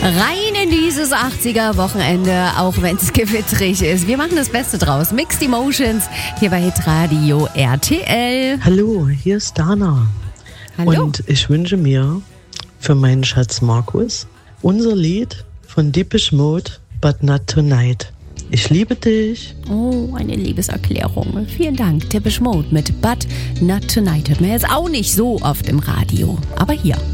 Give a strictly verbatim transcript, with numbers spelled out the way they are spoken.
Rein in dieses achtziger-Wochenende, auch wenn es gewittrig ist. Wir machen das Beste draus. Mixed Emotions hier bei Hitradio R T L. Hallo, hier ist Dana. Hallo. Und ich wünsche mir für meinen Schatz Markus unser Lied von Depeche Mode, But Not Tonight. Ich liebe dich. Oh, eine Liebeserklärung. Vielen Dank. Depeche Mode mit But Not Tonight hört man jetzt auch nicht so oft im Radio. Aber hier.